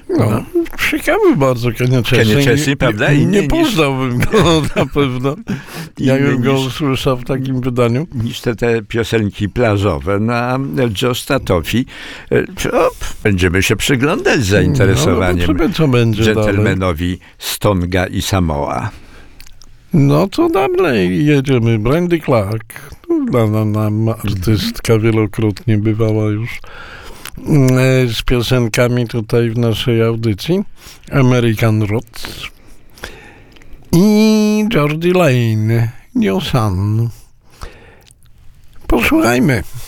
No, ciekawy bardzo Kenny Chesney, prawda? Nie poznałbym go na pewno, jakbym go usłyszał w takim wydaniu. Niż te piosenki plażowe na Joe Statofi. Będziemy się przyglądać z zainteresowaniem co będzie dżentelmenowi z Tonga i Samoa. No to dalej jedziemy. Brandy Clark, znana nam artystka, wielokrotnie bywała już z piosenkami tutaj w naszej audycji. American Roots i Geordie Lane, New Sun. Posłuchajmy.